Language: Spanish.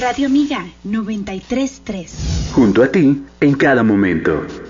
Radio Amiga 93.3. Junto a ti en cada momento.